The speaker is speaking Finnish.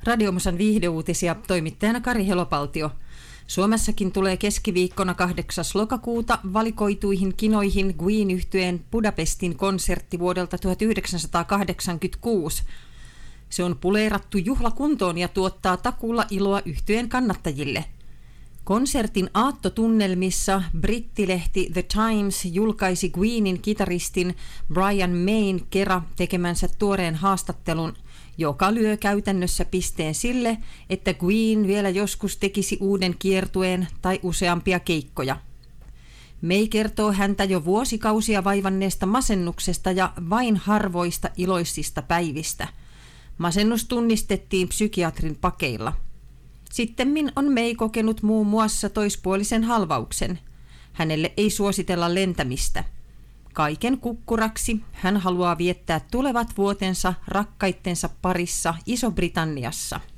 Radiomusan viihdeuutisia, toimittajana Kari Helopaltio. Suomessakin tulee keskiviikkona 8. lokakuuta valikoituihin kinoihin Queen-yhtyeen Budapestin konsertti vuodelta 1986. Se on puleerattu juhlakuntoon ja tuottaa takuulla iloa yhtyeen kannattajille. Konsertin aattotunnelmissa brittilehti The Times julkaisi Queenin kitaristin Brian Mayn kera tekemänsä tuoreen haastattelun, joka lyö käytännössä pisteen sille, että Queen vielä joskus tekisi uuden kiertueen tai useampia keikkoja. May kertoo häntä jo vuosikausia vaivanneesta masennuksesta ja vain harvoista iloisista päivistä. Masennus tunnistettiin psykiatrin pakeilla. Sittemmin on May kokenut muun muassa toispuolisen halvauksen. Hänelle ei suositella lentämistä. Kaiken kukkuraksi hän haluaa viettää tulevat vuotensa rakkaittensa parissa Iso-Britanniassa.